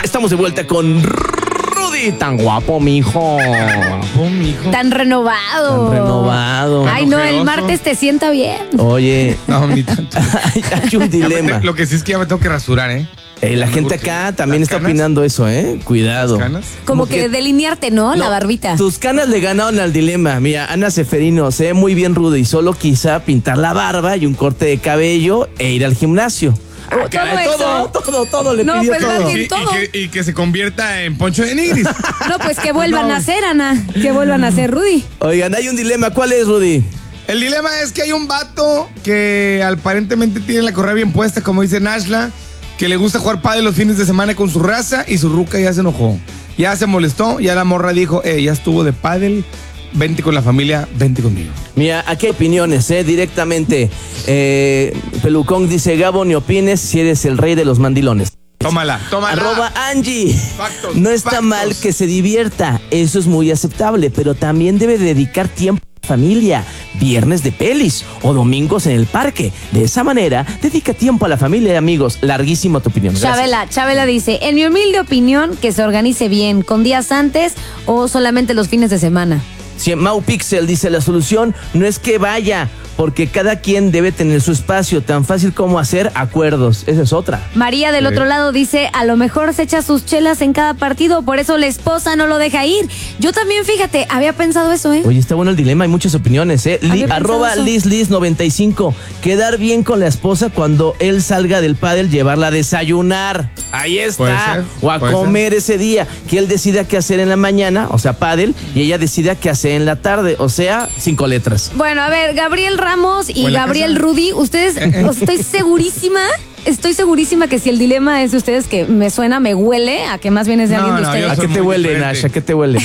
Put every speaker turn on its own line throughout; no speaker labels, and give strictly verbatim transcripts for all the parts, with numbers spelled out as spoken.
Estamos de vuelta con Rudy. Tan guapo, mijo.
Guapo, mijo.
Tan renovado.
Tan renovado.
Ay, no, el martes te sienta bien.
Oye.
No, ni tanto.
Hay un dilema.
Lo que sí es que ya me tengo que rasurar, ¿eh?
Eh, la gente acá también está
canas?
opinando eso, ¿eh? Cuidado.
¿Las canas?
Como,
Como
que,
que-
delinearte, ¿no? La
No,
barbita.
Tus canas le ganaron al dilema. Mira, Ana Seferino, se ve muy bien Rudy. Solo quizá pintar la barba y un corte de cabello e ir al gimnasio.
Oh,
Ah, caray,
todo
todo,
eso.
todo, todo le
No,
pidió
pues,
todo.
más bien-
Y, y
todo.
que, y que se convierta en Poncho de Nigris.
No, pues que vuelvan
No.
a ser, Ana. Que vuelvan a ser, Rudy.
Oigan, hay un dilema. ¿Cuál es, Rudy?
El dilema es que hay un vato que aparentemente tiene la correa bien puesta, como dice Nashla, que le gusta jugar pádel los fines de semana con su raza y su ruca ya se enojó. Ya se molestó, ya la morra dijo, eh, ya estuvo de pádel, vente con la familia, vente conmigo.
Mira, aquí hay opiniones, ¿eh? Directamente. Eh, Pelucón dice, Gabo, ni opines si eres el rey de los mandilones.
Tómala, tómala.
Arroba Angie.
Factos,
No está
factos.
mal que se divierta, eso es muy aceptable, pero también debe dedicar tiempo a la familia, viernes de pelis o domingos en el parque. De esa manera, dedica tiempo a la familia y amigos. Larguísima tu opinión. Gracias.
Chabela, Chabela dice, en mi humilde opinión, que se organice bien, con días antes o solamente los fines de semana.
Si Mau Pixel dice, la solución no es que vaya, porque cada quien debe tener su espacio, tan fácil como hacer acuerdos. Esa es otra.
María del
Sí.
otro lado dice, a lo mejor se echa sus chelas en cada partido, por eso la esposa no lo deja ir. Yo también, fíjate, había pensado eso, ¿eh?
Oye, está bueno el dilema, hay muchas opiniones, ¿eh? Li-
Había pensado
arroba
eso.
Liz Liz noventa y cinco. Quedar bien con la esposa cuando él salga del pádel, llevarla a desayunar. Ahí
Puede
está.
ser,
O a
puede
comer ese día. Que él decida qué hacer en la mañana, o sea, pádel, y ella decida qué hacer en la tarde, o sea, cinco letras.
Bueno, a ver, Gabriel Ramos y
¿O en la
Gabriel
casa?
Rudy, ustedes, estoy segurísima, estoy segurísima que si el dilema es de ustedes, que me suena, me huele, a que más bien es de
No,
alguien de
no,
ustedes.
yo
¿A
soy
qué te
muy
huele,
diferente.
Nash? ¿A qué te huele?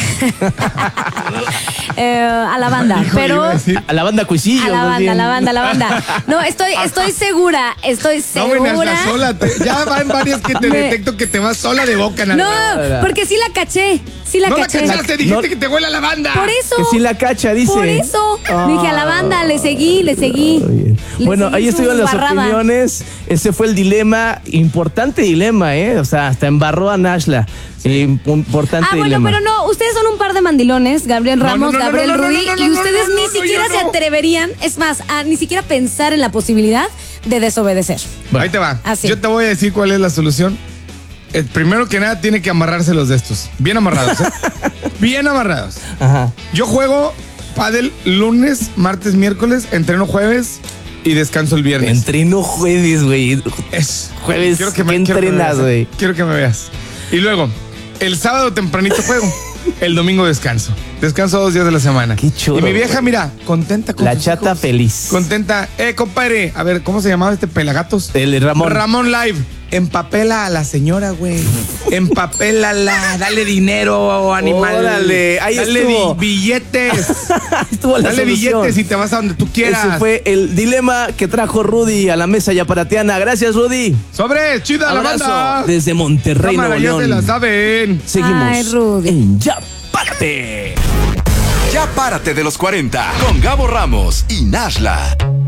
Eh, a la banda,
Híjole,
pero...
iba a decir-
A la banda Cuisillos.
A la
más
banda,
bien.
a la banda, a la banda. No, estoy, estoy segura, estoy
No, güey,
segura.
Nashla, sola. te- ya van varias que te
Me-
detecto que te vas sola de boca, Nashla.
No, porque sí la caché, sí la
No la
caché.
cachaste, dijiste
No.
que te huele a la banda.
Por eso.
Que sí la cacha, dice.
Por eso. Dije a la banda, le seguí, le seguí.
Oye.
Le
Bueno,
seguí
ahí
su
estuvieron las
barrada.
opiniones. Ese fue el dilema, importante dilema, ¿eh? O sea, hasta embarró a Nashla. Eh, importante
Ah, bueno,
dilema.
pero no, ustedes son un par de mandilones, Gabriel
No, no,
Ramos,
no, no,
Gabriel
no, no,
Rudy,
no, no,
y
no,
ustedes
no,
ni
no, no,
siquiera
yo
se
no.
atreverían, es más, a ni siquiera pensar en la posibilidad de desobedecer.
Bueno.
Ahí te va.
Así.
Yo te voy a decir cuál es la solución. El primero que nada tiene que amarrarse los de estos. Bien amarrados, ¿eh? Bien amarrados.
Ajá.
Yo juego pádel lunes, martes, miércoles, entreno jueves y descanso el viernes.
Entreno jueves, güey.
Es
Jueves,
quiero que
¿qué
me, quiero que me
entrenas,
veas, ¿eh?
güey?
Quiero que me veas. Y luego, el sábado tempranito juego. El domingo descanso. Descanso dos días de la semana.
Qué chulo,
Y mi vieja,
güey.
mira, contenta con
La
sus
chata
hijos.
feliz.
Contenta. Eh, compadre. A ver, ¿cómo se llamaba este pelagatos?
El Ramón.
Ramón Live. Empapela a la señora, güey. Empapélala. Dale dinero, animal.
Órale, ahí
Dale
estuvo.
di- billetes.
Estuvo la
Dale
solución.
billetes y te vas a donde tú quieras.
Ese fue el dilema que trajo Rudy a la mesa yaparatiana. Gracias, Rudy.
Sobre, chida la
Abrazo
banda.
desde Monterrey,
Cámara,
Nuevo
ya
León.
se la saben.
Seguimos
Ay, Rudy.
en Ya Párate.
Ya párate de los cuarenta con Gabo Ramos y Nashla.